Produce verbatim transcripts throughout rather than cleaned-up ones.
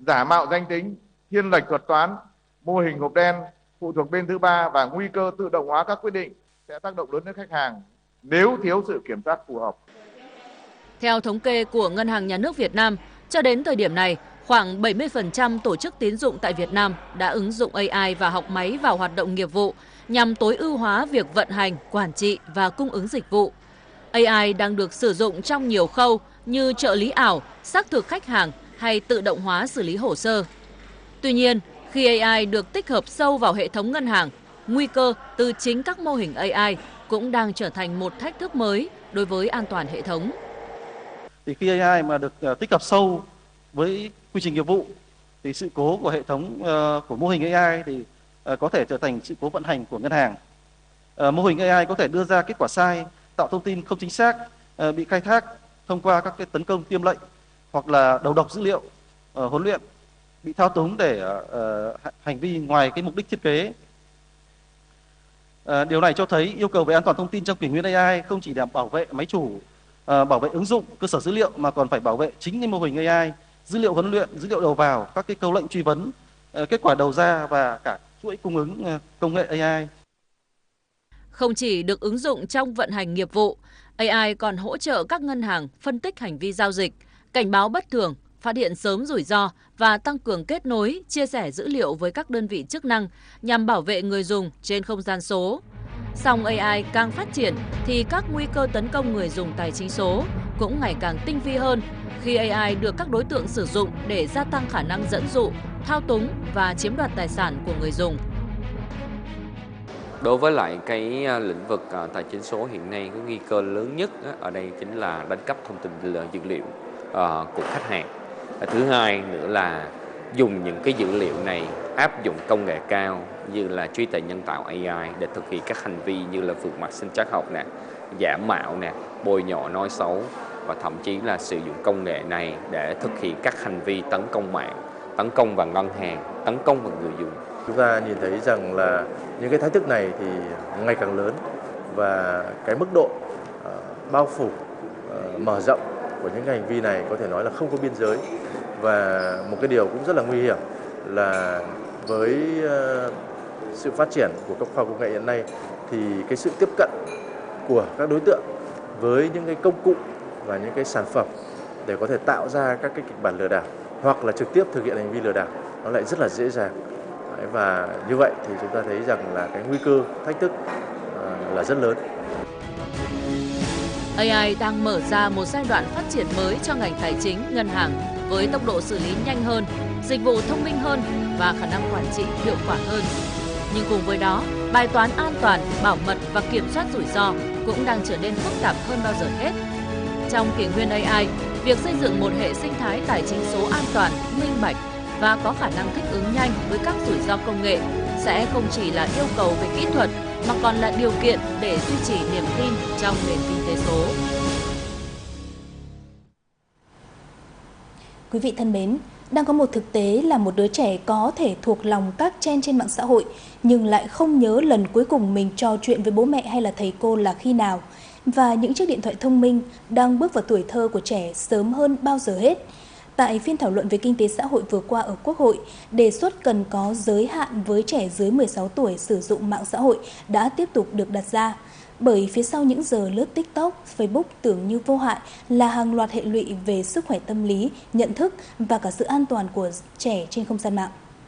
giả mạo danh tính, thiên lệch thuật toán, mô hình hộp đen, phụ thuộc bên thứ ba và nguy cơ tự động hóa các quyết định sẽ tác động lớn đến khách hàng nếu thiếu sự kiểm soát phù hợp. Theo thống kê của Ngân hàng Nhà nước Việt Nam, cho đến thời điểm này, khoảng bảy mươi phần trăm tổ chức tín dụng tại Việt Nam đã ứng dụng a i và học máy vào hoạt động nghiệp vụ nhằm tối ưu hóa việc vận hành, quản trị và cung ứng dịch vụ. a i đang được sử dụng trong nhiều khâu như trợ lý ảo, xác thực khách hàng hay tự động hóa xử lý hồ sơ. Tuy nhiên, khi a i được tích hợp sâu vào hệ thống ngân hàng, nguy cơ từ chính các mô hình a i cũng đang trở thành một thách thức mới đối với an toàn hệ thống. Thì khi a i mà được uh, tích hợp sâu với quy trình nghiệp vụ thì sự cố của hệ thống uh, của mô hình a i thì uh, có thể trở thành sự cố vận hành của ngân hàng. Uh, mô hình a i có thể đưa ra kết quả sai, tạo thông tin không chính xác, uh, bị khai thác thông qua các cái tấn công tiêm lệnh hoặc là đầu độc dữ liệu, uh, huấn luyện, bị thao túng để uh, hành vi ngoài cái mục đích thiết kế. Uh, điều này cho thấy yêu cầu về an toàn thông tin trong kỷ nguyên a i không chỉ để bảo vệ máy chủ, Uh, bảo vệ ứng dụng, cơ sở dữ liệu mà còn phải bảo vệ chính cái mô hình a i, dữ liệu huấn luyện, dữ liệu đầu vào, các cái câu lệnh truy vấn, uh, kết quả đầu ra và cả chuỗi cung ứng uh, công nghệ a i. Không chỉ được ứng dụng trong vận hành nghiệp vụ, a i còn hỗ trợ các ngân hàng phân tích hành vi giao dịch, cảnh báo bất thường, phát hiện sớm rủi ro và tăng cường kết nối, chia sẻ dữ liệu với các đơn vị chức năng nhằm bảo vệ người dùng trên không gian số. Song a i càng phát triển thì các nguy cơ tấn công người dùng tài chính số cũng ngày càng tinh vi hơn khi a i được các đối tượng sử dụng để gia tăng khả năng dẫn dụ, thao túng và chiếm đoạt tài sản của người dùng. Đối với lại cái lĩnh vực tài chính số hiện nay, cái nguy cơ lớn nhất ở đây chính là đánh cắp thông tin dữ liệu của khách hàng. Thứ hai nữa là dùng những cái dữ liệu này áp dụng công nghệ cao như là trí tuệ nhân tạo a i để thực hiện các hành vi như là vượt mặt sinh trắc học nè, giả mạo nè, bôi nhọ nói xấu và thậm chí là sử dụng công nghệ này để thực hiện các hành vi tấn công mạng, tấn công vào ngân hàng, tấn công vào người dùng. Chúng ta nhìn thấy rằng là những cái thách thức này thì ngày càng lớn và cái mức độ uh, bao phủ, uh, mở rộng của những cái hành vi này có thể nói là không có biên giới. Và một cái điều cũng rất là nguy hiểm là với uh, sự phát triển của các khoa học công nghệ hiện nay thì cái sự tiếp cận của các đối tượng với những cái công cụ và những cái sản phẩm để có thể tạo ra các cái kịch bản lừa đảo hoặc là trực tiếp thực hiện hành vi lừa đảo nó lại rất là dễ dàng. Và như vậy thì chúng ta thấy rằng là cái nguy cơ, thách thức uh, là rất lớn. a i đang mở ra một giai đoạn phát triển mới cho ngành tài chính, ngân hàng với tốc độ xử lý nhanh hơn, dịch vụ thông minh hơn và khả năng quản trị hiệu quả hơn. Nhưng cùng với đó, bài toán an toàn, bảo mật và kiểm soát rủi ro cũng đang trở nên phức tạp hơn bao giờ hết. Trong kỷ nguyên a i, việc xây dựng một hệ sinh thái tài chính số an toàn, minh bạch và có khả năng thích ứng nhanh với các rủi ro công nghệ sẽ không chỉ là yêu cầu về kỹ thuật mà còn là điều kiện để duy trì niềm tin trong nền kinh tế số. Quý vị thân mến, đang có một thực tế là một đứa trẻ có thể thuộc lòng các trend trên mạng xã hội nhưng lại không nhớ lần cuối cùng mình trò chuyện với bố mẹ hay là thầy cô là khi nào. Và những chiếc điện thoại thông minh đang bước vào tuổi thơ của trẻ sớm hơn bao giờ hết. Tại phiên thảo luận về kinh tế xã hội vừa qua ở Quốc hội, đề xuất cần có giới hạn với trẻ dưới mười sáu tuổi sử dụng mạng xã hội đã tiếp tục được đặt ra. Bởi phía sau những giờ lướt TikTok, Facebook tưởng như vô hại là hàng loạt hệ lụy về sức khỏe tâm lý, nhận thức và cả sự an toàn của trẻ trên không gian mạng.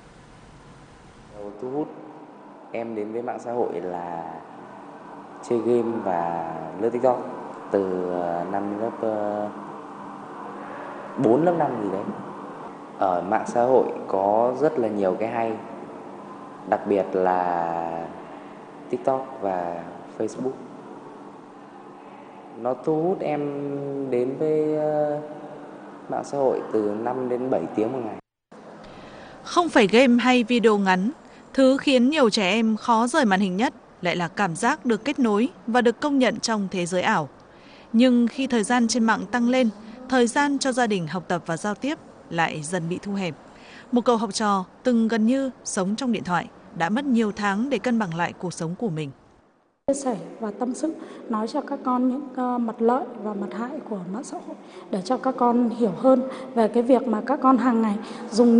Thu hút em đến với mạng xã hội là chơi game và lướt TikTok từ năm lớp bốn, lớp năm gì đấy. Ở mạng xã hội có rất là nhiều cái hay, đặc biệt là TikTok và Facebook. Nó thu hút em đến với mạng xã hội từ năm đến bảy tiếng một ngày. Không phải game hay video ngắn, thứ khiến nhiều trẻ em khó rời màn hình nhất lại là cảm giác được kết nối và được công nhận trong thế giới ảo. Nhưng khi thời gian trên mạng tăng lên, thời gian cho gia đình học tập và giao tiếp lại dần bị thu hẹp. Một cậu học trò từng gần như sống trong điện thoại đã mất nhiều tháng để cân bằng lại cuộc sống của mình. Chia sẻ và tâm sự, nói cho các con những uh, mặt lợi và mặt hại của mạng xã hội để cho các con hiểu hơn về cái việc mà các con hàng ngày dùng